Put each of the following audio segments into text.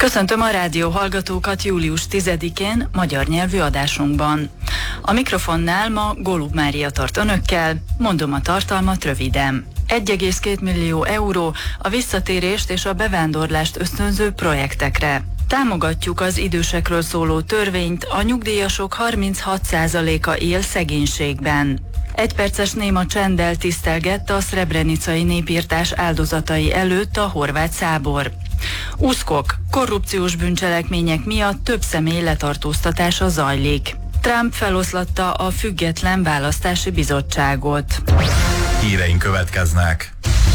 Köszöntöm a rádió hallgatókat július 10-én magyar nyelvű adásunkban. A mikrofonnál ma Golub Mária tart önökkel, mondom a tartalmat röviden. 1,2 millió euró a visszatérést és a bevándorlást ösztönző projektekre. Támogatjuk az idősekről szóló törvényt, a nyugdíjasok 36%-a él szegénységben. 1 perces néma csenddel tisztelgett a szrebrenicai népirtás áldozatai előtt a horvát szábor. Uszkok, korrupciós bűncselekmények miatt több személy letartóztatása zajlik. Trump feloszlatta a független választási bizottságot. Híreink következnek.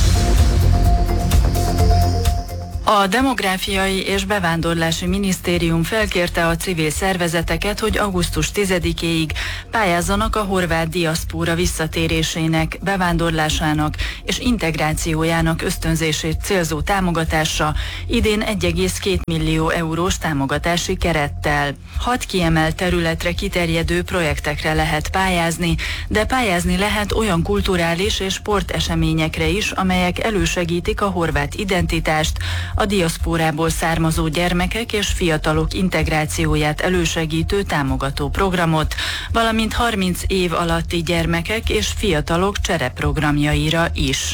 A Demográfiai és Bevándorlási Minisztérium felkérte a civil szervezeteket, hogy augusztus 10-éig pályázzanak a horvát diaszpóra visszatérésének, bevándorlásának és integrációjának ösztönzését célzó támogatásra idén 1,2 millió eurós támogatási kerettel. 6 kiemelt területre kiterjedő projektekre lehet pályázni, de pályázni lehet olyan kulturális és sporteseményekre is, amelyek elősegítik a horvát identitást, a diaszpórából származó gyermekek és fiatalok integrációját elősegítő támogató programot, valamint 30 év alatti gyermekek és fiatalok csereprogramjaira is.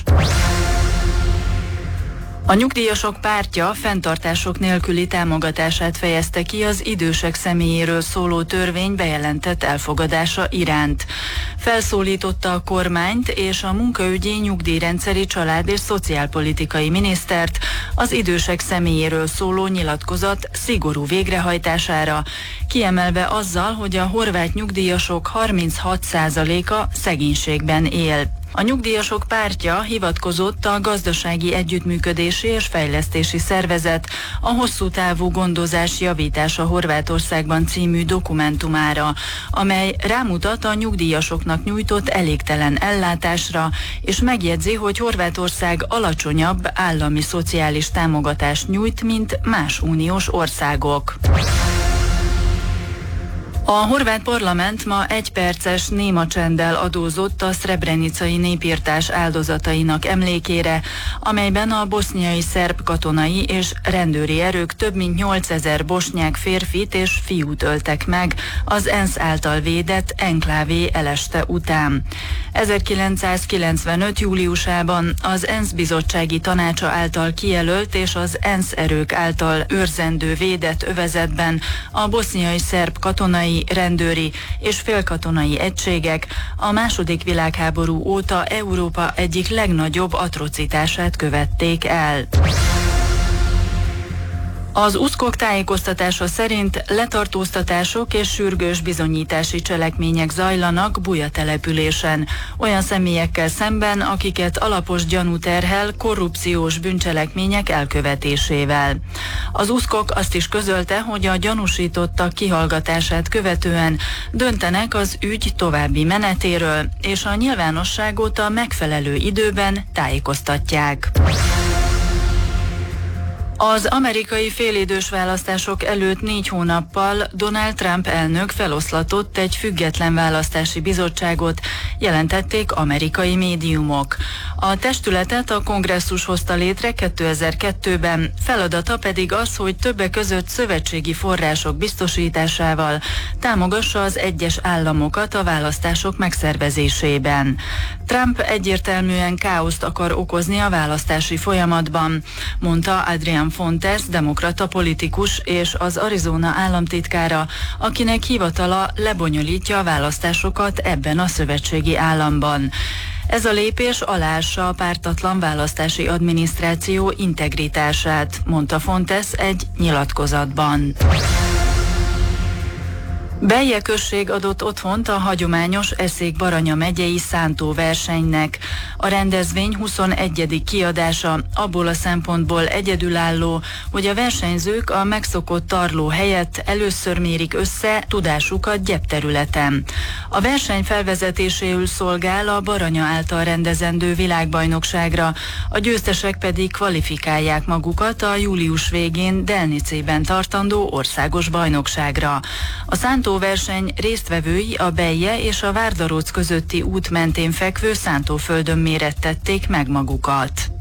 A Nyugdíjasok Pártja fenntartások nélküli támogatását fejezte ki az idősek személyéről szóló törvény bejelentett elfogadása iránt. Felszólította a kormányt és a munkaügyi, nyugdíjrendszeri, család és szociálpolitikai minisztert az idősek személyéről szóló nyilatkozat szigorú végrehajtására, kiemelve azzal, hogy a horvát nyugdíjasok 36%-a szegénységben él. A Nyugdíjasok Pártja hivatkozott a Gazdasági Együttműködési és Fejlesztési Szervezet a hosszú távú gondozás javítása Horvátországban című dokumentumára, amely rámutat a nyugdíjasoknak nyújtott elégtelen ellátásra, és megjegyzi, hogy Horvátország alacsonyabb állami szociális támogatást nyújt, mint más uniós országok. A horvát parlament ma 1 perces néma csenddel adózott a szrebrenicai népirtás áldozatainak emlékére, amelyben a boszniai szerb katonai és rendőri erők több mint 8000 bosnyák férfit és fiút öltek meg az ENSZ által védett enklávé eleste után. 1995. júliusában az ENSZ bizottsági tanácsa által kijelölt és az ENSZ erők által őrzendő védett övezetben a boszniai szerb katonai, rendőri és félkatonai egységek a II. Világháború óta Európa egyik legnagyobb atrocitását követték el. Az uszkok tájékoztatása szerint letartóztatások és sürgős bizonyítási cselekmények zajlanak Buja településen, olyan személyekkel szemben, akiket alapos gyanú terhel korrupciós bűncselekmények elkövetésével. Az uszkok azt is közölte, hogy a gyanúsítottak kihallgatását követően döntenek az ügy további menetéről, és a nyilvánosságot a megfelelő időben tájékoztatják. Az amerikai félidős választások előtt 4 hónappal Donald Trump elnök feloszlatott egy független választási bizottságot, jelentették amerikai médiumok. A testületet a kongresszus hozta létre 2002-ben, feladata pedig az, hogy többek között szövetségi források biztosításával támogassa az egyes államokat a választások megszervezésében. Trump egyértelműen káoszt akar okozni a választási folyamatban, mondta Adrian Fontes, demokrata politikus és az Arizona államtitkára, akinek hivatala lebonyolítja a választásokat ebben a szövetségi államban. Ez a lépés aláássa a pártatlan választási adminisztráció integritását, mondta Fontes egy nyilatkozatban. Belje község adott otthont a hagyományos Eszék-Baranya megyei szántóversenynek. A rendezvény 21. kiadása abból a szempontból egyedülálló, hogy a versenyzők a megszokott tarló helyett először mérik össze tudásukat gyepterületen. A verseny felvezetéséül szolgál a Baranya által rendezendő világbajnokságra, a győztesek pedig kvalifikálják magukat a július végén Delnicében tartandó országos bajnokságra. A szántóverseny résztvevői a Belje és a Várdaróc közötti út mentén fekvő szántóföldön mérettették meg magukat.